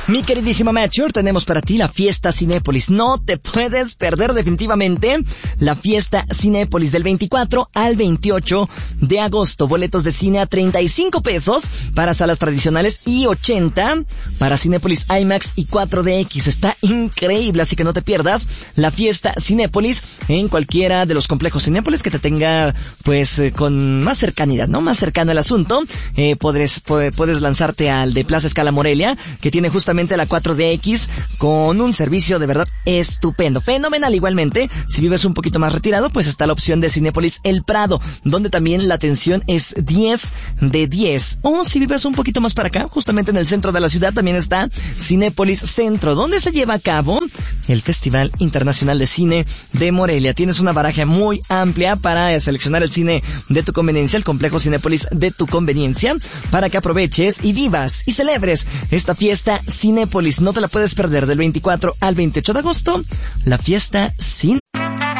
Mi queridísima Mature, tenemos para ti la fiesta Cinépolis. No te puedes perder definitivamente la fiesta Cinépolis del 24 al 28 de agosto. Boletos de cine a 35 pesos para salas tradicionales y 80 para Cinépolis IMAX y 4DX. Está increíble, así que no te pierdas la fiesta Cinépolis en cualquiera de los complejos Cinépolis que te tenga pues con más cercanidad, ¿no? Más cercano el asunto. Puedes lanzarte al de Plaza Escala Morelia, que tiene justamente la 4DX con un servicio de verdad estupendo, fenomenal. Igualmente, si vives un poquito más retirado, pues está la opción de Cinépolis El Prado, donde también la atención es 10 de 10. O si vives un poquito más para acá, justamente en el centro de la ciudad, también está Cinépolis Centro, donde se lleva a cabo el Festival Internacional de Cine de Morelia. Tienes una baraja muy amplia para seleccionar el cine de tu conveniencia, el complejo Cinépolis de tu conveniencia, para que aproveches y vivas y celebres esta fiesta Cinépolis. No te la puedes perder del 24 al 28 de agosto, la fiesta Cinépolis.